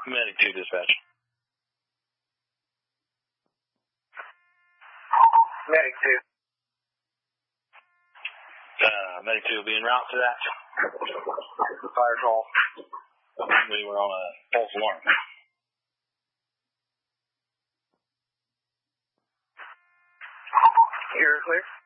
Medic 2 dispatch. Medic 2. Medic 2 will be en route to that fire call. We were on a false alarm. You're clear?